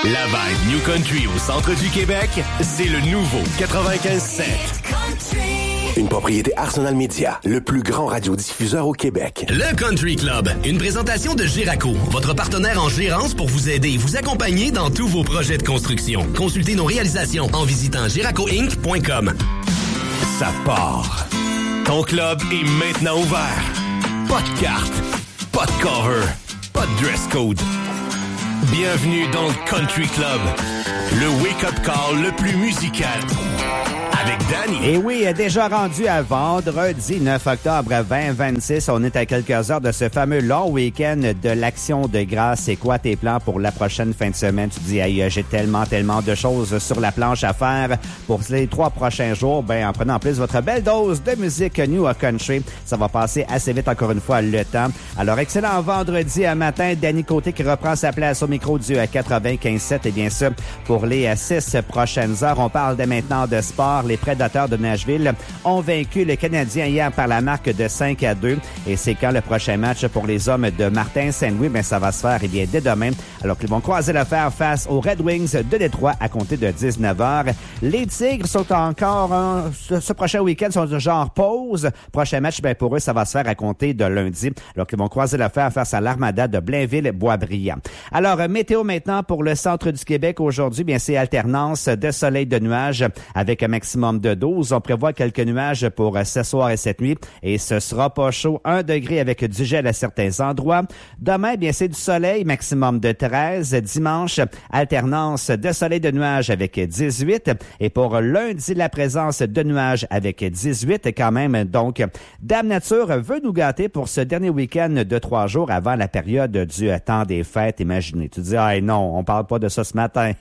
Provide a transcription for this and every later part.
La vibe New Country au centre du Québec, c'est le nouveau 95.7. Une propriété Arsenal Media, le plus grand radiodiffuseur au Québec. Le Country Club, une présentation de Géraco, votre partenaire en gérance pour vous aider et vous accompagner dans tous vos projets de construction. Consultez nos réalisations en visitant geracoinc.com. Ça part. Ton club est maintenant ouvert. Pas de carte, pas de cover, pas de dress code. Bienvenue dans le Country Club, le wake-up call le plus musical. Avec Danny. Et oui, déjà rendu à vendredi 9 octobre 2026. On est à quelques heures de ce fameux long week-end de l'Action de grâce. C'est quoi tes plans pour la prochaine fin de semaine? Tu dis, hey, j'ai tellement de choses sur la planche à faire pour les 3 prochains jours. Ben, en prenant en plus votre belle dose de musique New Country, ça va passer assez vite encore une fois le temps. Alors, excellent vendredi matin. Danny Côté qui reprend sa place au micro du 95.7. Et bien sûr, pour les 6 prochaines heures, on parle dès maintenant de sport. Les Prédateurs de Nashville ont vaincu les Canadiens hier par la marque de 5-2. Et c'est quand le prochain match pour les hommes de Martin Saint-Louis? Ben, ça va se faire dès demain. Alors qu'ils vont croiser le fer face aux Red Wings de Détroit à compter de 19h. Les Tigres sont encore, ce prochain week-end, sont de genre pause. Prochain match, ben, pour eux, ça va se faire à compter de lundi. Alors qu'ils vont croiser le fer face à l'Armada de Blainville-Boisbriand. Alors, météo maintenant pour le centre du Québec aujourd'hui, bien, c'est alternance de soleil, de nuages avec un maximum de 12. On prévoit quelques nuages pour ce soir et cette nuit et ce sera pas chaud. 1 degré avec du gel à certains endroits. Demain, bien, c'est du soleil, maximum de 13. Dimanche, alternance de soleil, de nuages avec 18. Et pour lundi, la présence de nuages avec 18 quand même. Donc, Dame Nature veut nous gâter pour ce dernier week-end de 3 jours avant la période du temps des fêtes. Imaginez, tu dis, ah non, on parle pas de ça ce matin.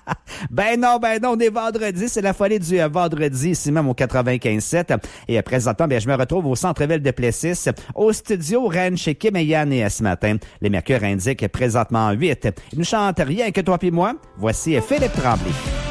Ben non, on est vendredi, c'est la folie du vendredi, ici même au 95.7. Et présentement, bien, je me retrouve au centre-ville de Plessis, au studio Rennes chez Kim et Yann. Et ce matin, les mercures indiquent présentement 8. Ils ne chantent rien que toi puis moi. Voici Philippe Tremblay.